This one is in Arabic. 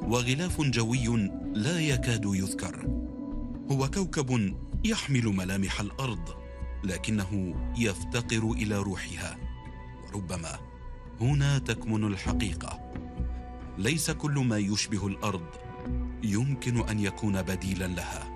وغلاف جوي لا يكاد يذكر. هو كوكب يحمل ملامح الأرض، لكنه يفتقر إلى روحها. وربما هنا تكمن الحقيقة. ليس كل ما يشبه الأرض يمكن أن يكون بديلا لها.